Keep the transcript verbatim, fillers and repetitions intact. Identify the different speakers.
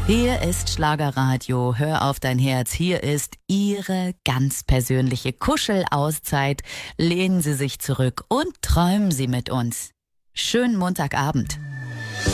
Speaker 1: Hier ist Schlagerradio. Hör auf dein Herz. Hier ist Ihre ganz persönliche Kuschelauszeit. Lehnen Sie sich zurück und träumen Sie mit uns. Schönen Montagabend.